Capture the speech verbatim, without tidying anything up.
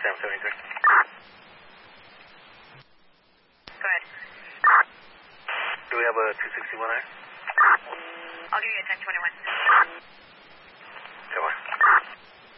Sam seventy-three. Go ahead. Do we have a two sixty-one there? I'll give you a ten twenty-one.